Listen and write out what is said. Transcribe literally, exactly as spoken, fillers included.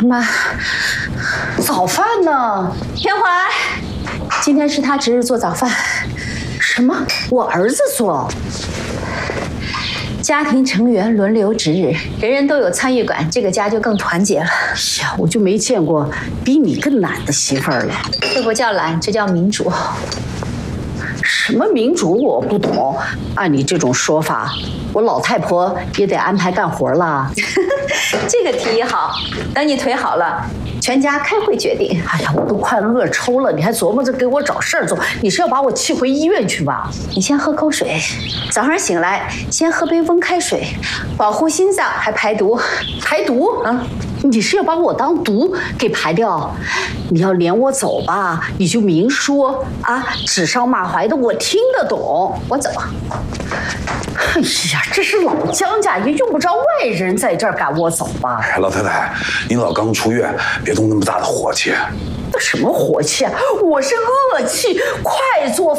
妈，早饭呢？ 天华，今天是他值日做早饭。 什么？我儿子做？ 家庭成员轮流值日，人人都有参与感，这个家就更团结了。 哎呀，我就没见过比你更懒的媳妇儿了。 这不叫懒，这叫民主。 什么民主我不懂。按你这种说法，我老太婆也得安排干活了。 这个提议好，等你腿好了，全家开会决定。 哎呀，我都快饿抽了，你还琢磨着给我找事儿做？你是要把我气回医院去吧？ 你先喝口水，早上醒来先喝杯温开水，保护心脏还排毒。 排毒？啊，你是要把我当毒给排掉？你要撵我走吧，你就明说啊，指桑骂槐的，我听得懂。 我走。 哎呀，这是老姜家，也用不着外人在这儿赶我走吧？ 哎，老太太，您老刚出院，别动那么大的火气。 那什么火气啊？我是恶气，快做